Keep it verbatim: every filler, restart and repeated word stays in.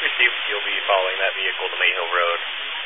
Received, you'll be following that vehicle to Mayhill Road.